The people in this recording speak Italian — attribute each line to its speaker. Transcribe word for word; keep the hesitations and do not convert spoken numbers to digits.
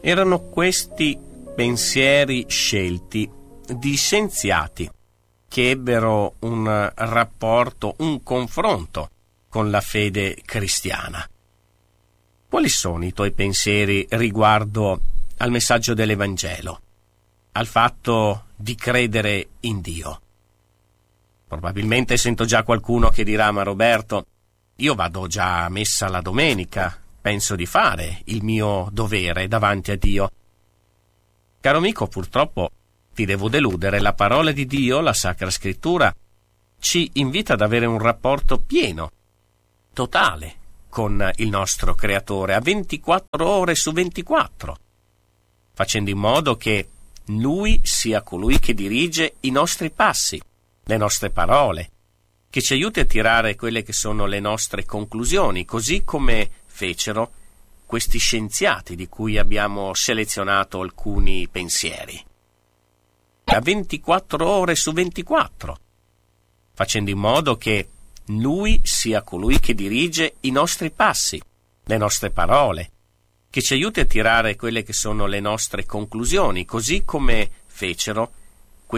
Speaker 1: Erano questi pensieri scelti di scienziati che ebbero un rapporto, un confronto con la fede cristiana. Quali sono i tuoi pensieri riguardo al messaggio dell'Evangelo, al fatto di credere in Dio? Probabilmente sento già qualcuno che dirà: ma Roberto, io vado già a messa la domenica, penso di fare il mio dovere davanti a Dio. Caro amico, purtroppo ti devo deludere. La parola di Dio, la Sacra Scrittura, ci invita ad avere un rapporto pieno, totale, con il nostro Creatore, a ventiquattro ore su ventiquattro, facendo in modo che Lui sia colui che dirige i nostri passi, le nostre parole, che ci aiuti a tirare quelle che sono le nostre conclusioni, così come fecero questi scienziati di cui abbiamo selezionato alcuni pensieri. A ventiquattro ore su ventiquattro, facendo in modo che Lui sia colui che dirige i nostri passi, le nostre parole, che ci aiuti a tirare quelle che sono le nostre conclusioni, così come fecero